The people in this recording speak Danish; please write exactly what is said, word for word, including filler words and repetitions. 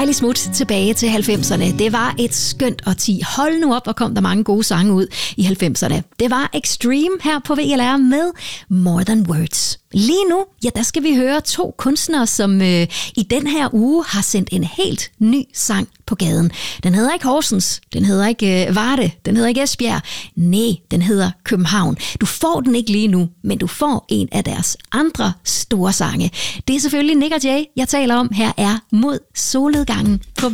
dejligt smut tilbage til halvfemserne. Det var et skønt årti. Hold nu op, hvor kom der mange gode sange ud i halvfemserne. Det var Extreme her på V L R med More Than Words. Lige nu, ja, der skal vi høre to kunstnere, som øh, i den her uge har sendt en helt ny sang på gaden. Den hedder ikke Horsens, den hedder ikke øh, Varde, den hedder ikke Esbjerg. Nej, den hedder København. Du får den ikke lige nu, men du får en af deres andre store sange. Det er selvfølgelig Nick og Jay, jeg taler om. Her er Mod solnedgangen på V